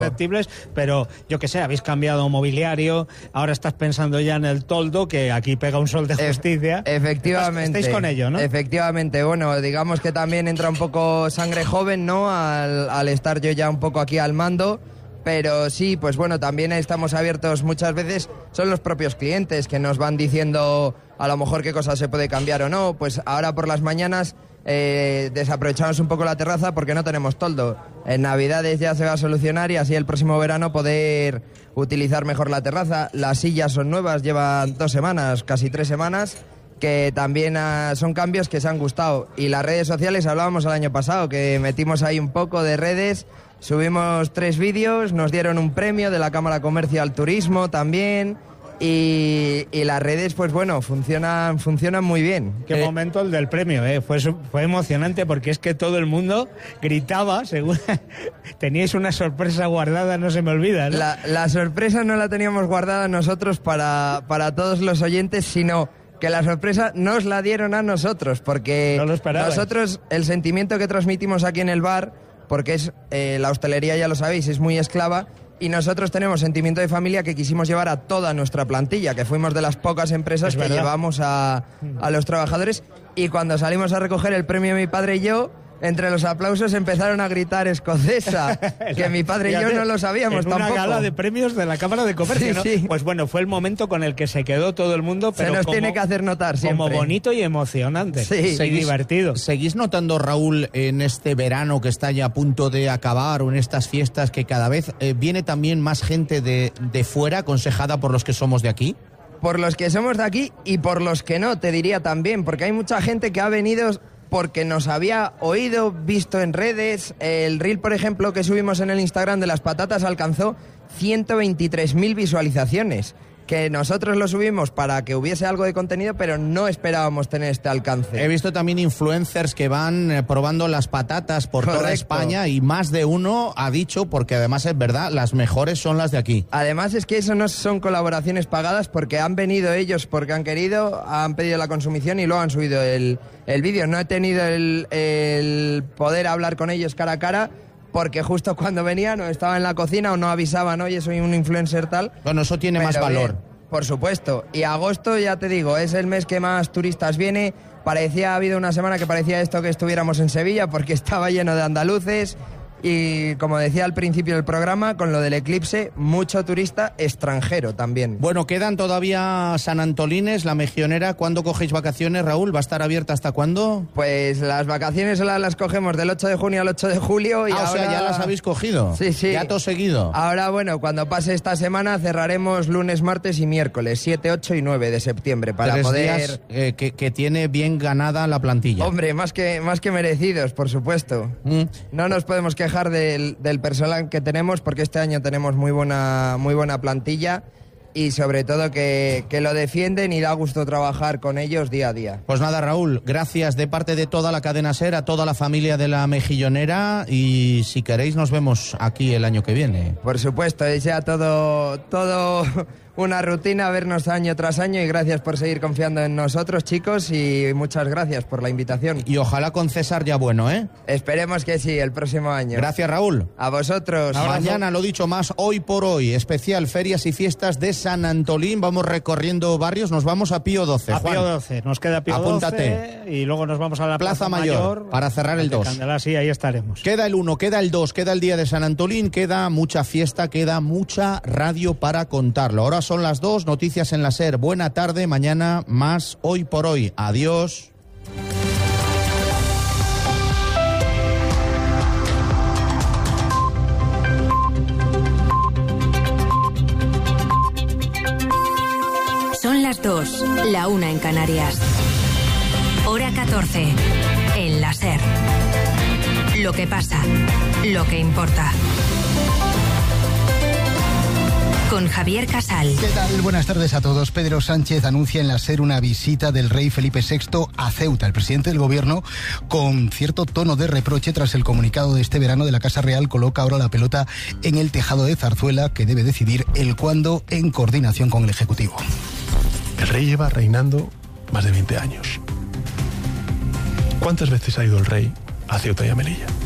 Pero yo que sé, habéis cambiado mobiliario, ahora estás pensando ya en el toldo, que aquí pega un sol de justicia. Efectivamente. Estáis con ello, ¿no? Efectivamente, bueno, digamos que también entra un poco sangre joven, ¿no? Al estar yo ya un poco aquí al mando. Pero sí, pues bueno, también estamos abiertos muchas veces, son los propios clientes que nos van diciendo a lo mejor qué cosas se puede cambiar o no. Pues ahora por las mañanas desaprovechamos un poco la terraza porque no tenemos toldo. En Navidades ya se va a solucionar y así el próximo verano poder utilizar mejor la terraza. Las sillas son nuevas, llevan 2 semanas, casi 3 semanas, que también son cambios que se han gustado. Y las redes sociales, hablábamos el año pasado, que metimos ahí un poco de redes, subimos 3 vídeos, nos dieron un premio de la Cámara Comercio al Turismo también. Y las redes, pues bueno, funcionan muy bien. Qué momento el del premio, fue emocionante porque es que todo el mundo gritaba, según teníais una sorpresa guardada, no se me olvida, ¿no? La sorpresa no la teníamos guardada nosotros para todos los oyentes, sino que la sorpresa nos la dieron a nosotros, porque no lo esperabais. Nosotros, el sentimiento que transmitimos aquí en el bar, porque es la hostelería, ya lo sabéis, es muy esclava. Y nosotros tenemos sentimiento de familia que quisimos llevar a toda nuestra plantilla, que fuimos de las pocas empresas que llevamos a los trabajadores. Y cuando salimos a recoger el premio mi padre y yo, entre los aplausos empezaron a gritar escocesa, que mi padre y yo no lo sabíamos tampoco. En una gala de premios de la Cámara de Comercio, sí, ¿no? Sí. Pues bueno, fue el momento con el que se quedó todo el mundo, pero se nos tiene que hacer notar siempre. Como bonito y emocionante, sí. Y divertido. ¿Seguís notando, Raúl, en este verano que está ya a punto de acabar, o en estas fiestas, que cada vez viene también más gente de fuera, aconsejada por los que somos de aquí? Por los que somos de aquí y por los que no, te diría también, porque hay mucha gente que ha venido porque nos había oído, visto en redes. El reel, por ejemplo, que subimos en el Instagram de las patatas alcanzó 123.000 visualizaciones. Que nosotros lo subimos para que hubiese algo de contenido, pero no esperábamos tener este alcance. He visto también influencers que van probando las patatas por toda España, y más de uno ha dicho, porque además es verdad, las mejores son las de aquí. Además es que eso no son colaboraciones pagadas, porque han venido ellos porque han querido, han pedido la consumición y luego han subido el vídeo. No he tenido el poder hablar con ellos cara a cara, porque justo cuando venían o estaba en la cocina o no avisaban, oye, soy un influencer tal. Bueno, eso tiene más valor. Bien, por supuesto. Y agosto, ya te digo, es el mes que más turistas viene. Ha habido una semana que parecía esto que estuviéramos en Sevilla, porque estaba lleno de andaluces. Y como decía al principio del programa, con lo del eclipse, mucho turista extranjero también. Bueno, quedan todavía San Antolines, la Mejionera. ¿Cuándo cogéis vacaciones, Raúl? ¿Va a estar abierta hasta cuándo? Pues las vacaciones las cogemos del 8 de junio al 8 de julio. Y ahora... O sea, ya las habéis cogido. Sí. Ya todo seguido. Ahora, bueno, cuando pase esta semana cerraremos lunes, martes y miércoles, 7, 8 y 9 de septiembre, para 3 poder... días que tiene bien ganada la plantilla. Hombre, más que merecidos, por supuesto. No nos podemos quejar del personal que tenemos, porque este año tenemos muy buena plantilla, y sobre todo que lo defienden y da gusto trabajar con ellos día a día. Pues nada, Raúl, gracias de parte de toda la cadena SER, a toda la familia de la Mejillonera, y si queréis nos vemos aquí el año que viene. Por supuesto, es ya todo una rutina vernos año tras año, y gracias por seguir confiando en nosotros, chicos, y muchas gracias por la invitación. Y ojalá con César ya bueno, ¿eh? Esperemos que sí, el próximo año. Gracias, Raúl. A vosotros. Mañana, lo dicho, más Hoy por Hoy, especial Ferias y Fiestas de San Antolín. Vamos recorriendo barrios, nos vamos a Pío XII. A Pío XII, nos queda Pío Apúntate. XII, y luego nos vamos a la Plaza Mayor para cerrar el 2. Candelá, sí, ahí estaremos. Queda el 1, queda el 2, queda el día de San Antolín, queda mucha fiesta, queda mucha radio para contarlo. Ahora son las 2, noticias en la SER. Buena tarde, mañana más Hoy por Hoy. Adiós. Son las 2, la 1 en Canarias. Hora 14, en la SER. Lo que pasa, lo que importa. Con Javier Casal. ¿Qué tal? Buenas tardes a todos. Pedro Sánchez anuncia en la SER una visita del rey Felipe VI a Ceuta. El presidente del gobierno, con cierto tono de reproche tras el comunicado de este verano de la Casa Real, coloca ahora la pelota en el tejado de Zarzuela, que debe decidir el cuándo en coordinación con el Ejecutivo. El rey lleva reinando más de 20 años. ¿Cuántas veces ha ido el rey a Ceuta y a Melilla?